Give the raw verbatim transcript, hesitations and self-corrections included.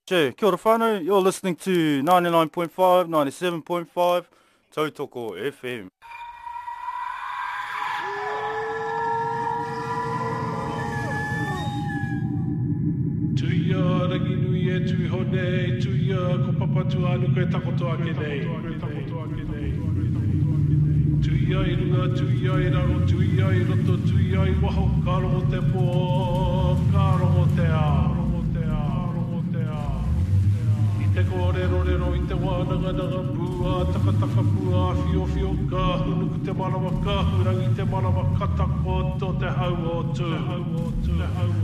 Jay, kia ora whānau. You're listening to ninety-nine point five, ninety-seven point five, Tautoko F M. Tuia rangi nui e tui hone, tuia ko papatu anu koe takoto ake nei. Tuia i runga, tuia i raro, tuia i roto, tuia i waho, ka rongo te pō, ka rongo te ao. Te kōrero rero i te wānanga nanga pua, taka taka pua, fio fio ka, hunuku te marawa ka, hurangi te marawa katako, to te hau o tū.